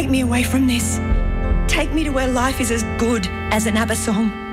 Take me away from this. Take me to where life is as good as an ABBA song.